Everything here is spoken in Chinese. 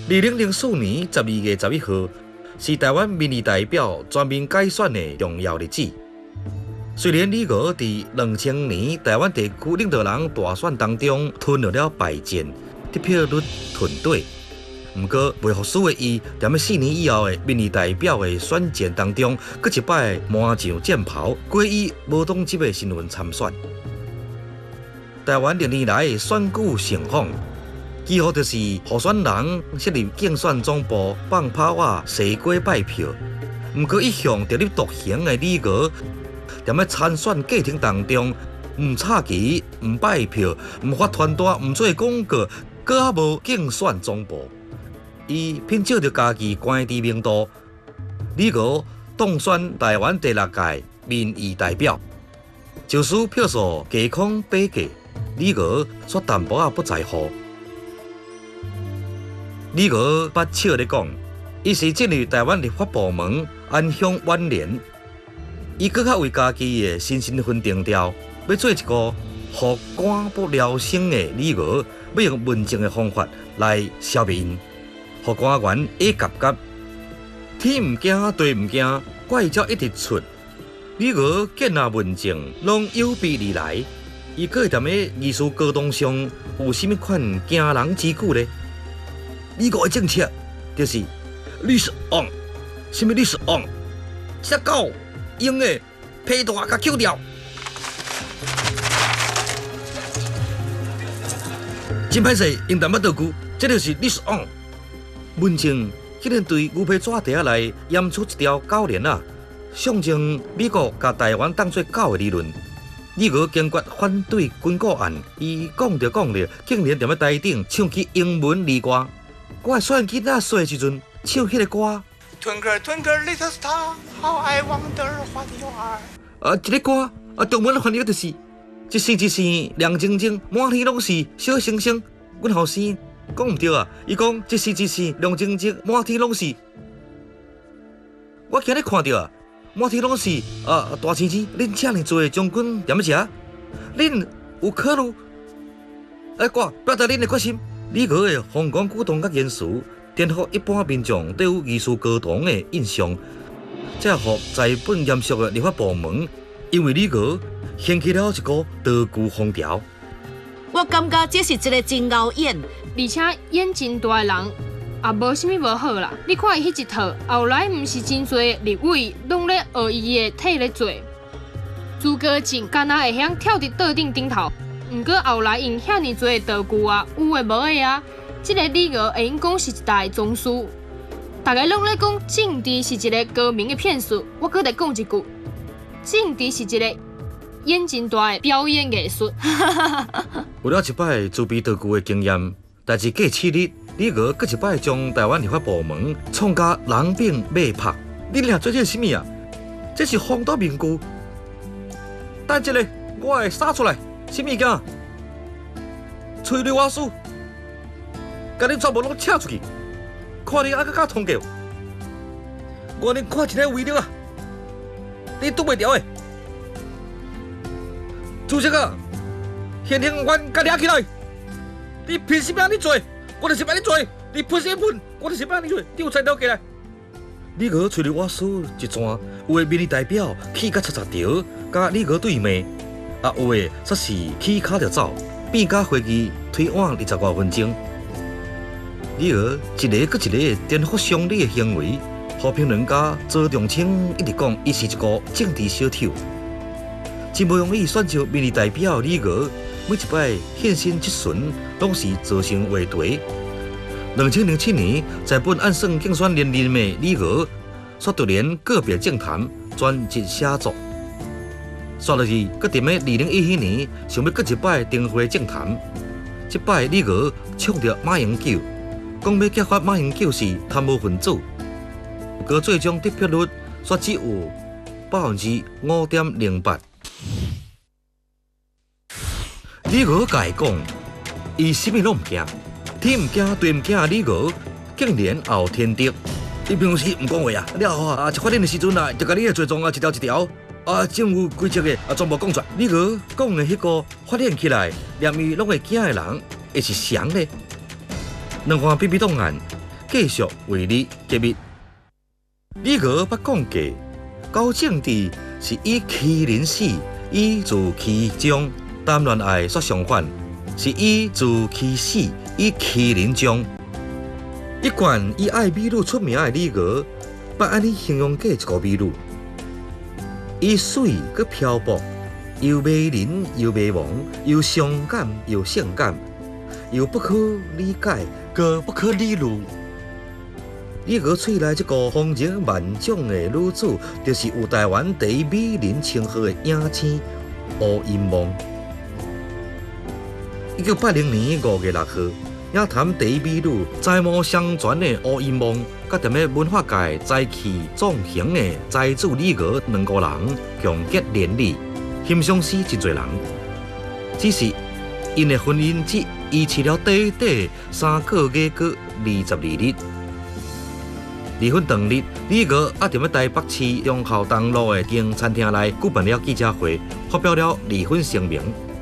2004年12月11號是台灣民意代表全面改選的重要日子。雖然李娥在2000年台灣地區領導人大選當中吞落了敗戰，得票率囤底，不過未服輸的伊，在4年以後的民意代表的選戰當中，閣一擺滿上戰袍，改以無黨籍的身份參選。台灣歷年來的選舉盛況，幾乎就是候選人設立競選總部放炮啊、西瓜拜票。不過一向特立獨行的李娥，在參選過程當中，唔插旗、唔拜票、唔發傳單、唔做廣告，閣還無競選總部。伊憑借着家己關知名度，李娥當選台灣第6屆民意代表，就使票數隔空比價，李娥卻淡薄不在乎。李娥捌笑咧講，伊是進入台灣立法部門安享晚年，伊閣較為家己的新身份定調，要做一個互官不聊生的李娥，要用文靜的方法來消滅因，互官員會夾夾，天唔驚地唔驚，怪招一直出。李娥見啊文靜，攏有備而來，伊閣會踮咧藝術高度上有甚物款驚人之舉呢？李娥的政策就是你是王，什麼你是王？隻狗用的皮帶甲扣掉，真歹勢用淡薄道具，這就是你是王。文靜竟然對牛皮紙袋來驗出一條狗鏈啊，象徵美國甲台灣當作狗的理論。李娥堅決反對軍購案，伊講着，竟然踮咧台頂唱起英文兒歌。我選囡仔細時陣唱迄個歌。 Twinkle twinkle little star, how I wonder what you are。 這個歌中文翻譯就是一星一星亮晶晶，滿天攏是小星星。阮後生講唔對啊，伊講一星一星亮晶晶，滿天攏是。我今日看到啊，滿天攏是大青青，恁這麼多將軍踮咧食，恁有考慮我表達恁的決心。李娥的風光舉動甲言辭，顛覆一般民眾對有藝術高堂的印象，這互在本嚴肅的立法部門，因為李娥掀起了一股道具風潮。 我感覺這是一個真牛演， 而且演真大的人也無啥物無好啦。你看伊迄一套，後來毋是真濟立委攏咧學伊的體咧做，諸葛瑾敢若會曉跳佇桌頂頭。毋過後來用遐尼多的道具啊，有誒無誒啊，這個李娥會用講是一大宗師。大家攏咧講政治是一個高明的騙術，我閣來講一句，政治是一個演真大的表演藝術。 有了一擺自備道具的經驗，但是過7日，李娥閣一擺將台灣立法部門創甲人柄馬拍。你倆做這是啥物啊？這是風度名句。等一下，我會殺出來。什麼物件？催淚瓦斯，甲恁全部攏扯出去，看你還閣通叫，我恁看起來威力啊！你擋袂牢的。主席啊，現行員甲抓起來！你憑什麼安尼做？我就是安尼做。你噴什麼噴？我就是安尼做。你有才了起來。李娥催淚瓦斯一轉，有的民意代表氣甲擦條，甲李娥對罵。有的則是起腳就走，變甲會議推晚20多分鐘。李娥一個閣一個顛覆常理的行為，互評論家周仲清一直講伊是一個政治小丑。真無容易選上民意代表李娥，每一擺獻身即巡，攏是造成話題。2007年，在本按算競選連任的李娥，卻獨連個別政壇專輯寫作。刷落去，閣踮咧2014年，想要閣一擺登回政壇。這擺李娥衝着馬英九，講要激發馬英九是貪污分子。不過最終得票率卻只有5.08%。李娥甲伊講，伊啥物攏唔驚，天唔驚地唔驚的李娥，竟然也有天敵。你平時唔講話啊，了後一發現的時陣啊，就甲你的罪狀一條一條。政務規則嘅全部講出來。李娥講的迄個發現起來，連伊攏會驚的人，會是誰呢？兩岸比比檔案， 继续为你揭秘。李娥捌讲过，搞政治是以其人死，以治其终；谈恋爱却相反，是以治其死，以其人终。一贯以爱美女出名的李娥，捌安尼形容过一个美女：伊水佮漂泊，又迷人又迷惘，又伤感又性感，又不可理解，佮不可理喻。李娥喙内这个风情万种的女子，就是有台湾第一美人称号的影星吴因梦。1980年5月6号，影坛第一美女、才貌双全的吴因梦，佮踮咧文化界再起纵横的才子李娥两个人共结连理，欣赏死真侪人。只是因的婚姻只维持了短短3个月佮22日。离婚当日，李娥还踮咧台北市忠孝东路的间餐厅内举办了记者会，发表了离婚声明。